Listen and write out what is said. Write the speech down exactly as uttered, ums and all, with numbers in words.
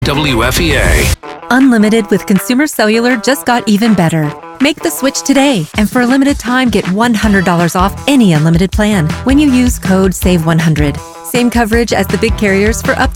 W F E A. Unlimited with Consumer Cellular just got even better. Make the switch today, and for a limited time, get one hundred dollars off any unlimited plan when you use code SAVE one hundred. Same coverage as the big carriers for up